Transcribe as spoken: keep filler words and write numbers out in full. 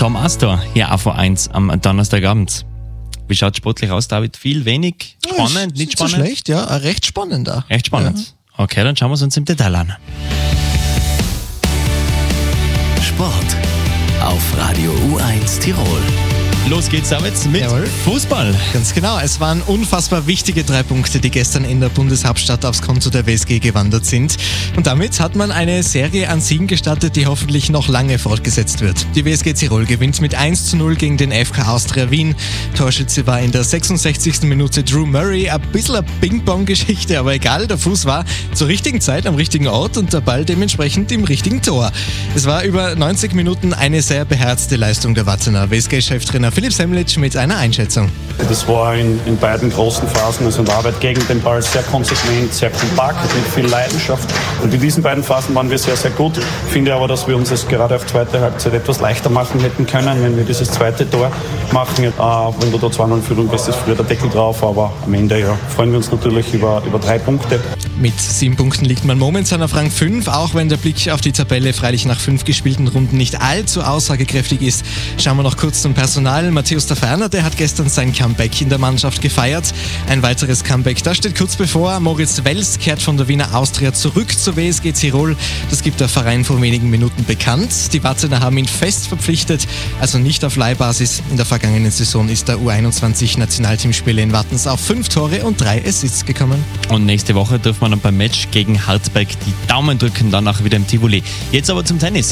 Tom Astor, hier A V eins am Donnerstagabend. Wie schaut es sportlich aus, David? Viel, wenig? Spannend, ja, nicht nicht spannend? so schlecht, ja, recht spannend da. Recht spannend. Ja. Okay, dann schauen wir es uns im Detail an. Sport auf Radio U eins Tirol. Los geht's, David, mit Jawohl. Fußball. Ganz genau, es waren unfassbar wichtige drei Punkte, die gestern in der Bundeshauptstadt aufs Konto der W S G gewandert sind. Und damit hat man eine Serie an Siegen gestartet, die hoffentlich noch lange fortgesetzt wird. Die W S G Tirol gewinnt mit eins zu null gegen den F K Austria Wien. Torschütze war in der sechsundsechzigsten Minute Drew Murray. Ein bisschen eine Ping-Pong-Geschichte, aber egal, der Fuß war zur richtigen Zeit am richtigen Ort und der Ball dementsprechend im richtigen Tor. Es war über neunzig Minuten eine sehr beherzte Leistung der Wattener. W S G-Cheftrainer Philipp Semlitsch mit einer Einschätzung. Das war in, in beiden großen Phasen, also in der Arbeit gegen den Ball sehr konsequent, sehr kompakt, mit viel Leidenschaft. Und in diesen beiden Phasen waren wir sehr, sehr gut. Ich finde aber, dass wir uns es gerade auf zweite Halbzeit etwas leichter machen hätten können, wenn wir dieses zweite Tor machen. Äh, wenn du da zwei null in Führung bist, ist früher der Deckel drauf, aber am Ende ja, freuen wir uns natürlich über, über drei Punkte. Mit sieben Punkten liegt man momentan auf Rang fünf, auch wenn der Blick auf die Tabelle freilich nach fünf gespielten Runden nicht allzu aussagekräftig ist. Schauen wir noch kurz zum Personal. Matthäus Taferner, der hat gestern sein Comeback in der Mannschaft gefeiert. Ein weiteres Comeback, das steht kurz bevor. Moritz Wels kehrt von der Wiener Austria zurück zur W S G Tirol. Das gibt der Verein vor wenigen Minuten bekannt. Die Wattener haben ihn fest verpflichtet, also nicht auf Leihbasis. In der vergangenen Saison ist der U einundzwanzig Nationalteamspieler in Wattens auf fünf Tore und drei Assists gekommen. Und nächste Woche dürfen wir dann beim Match gegen Hartberg die Daumen drücken, danach wieder im Tivoli. Jetzt aber zum Tennis.